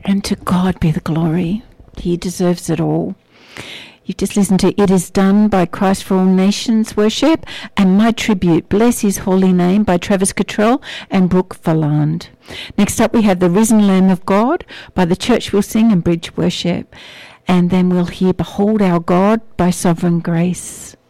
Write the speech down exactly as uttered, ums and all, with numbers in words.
And to God be the glory. He deserves it all. You've just listened to It Is Done by Christ for All Nations Worship and My Tribute, Bless His Holy Name by Travis Cottrell and Brooke Valand. Next up we have The Risen Lamb of God by The Church Will Sing and Bridge Worship. And then we'll hear Behold Our God by Sovereign Grace.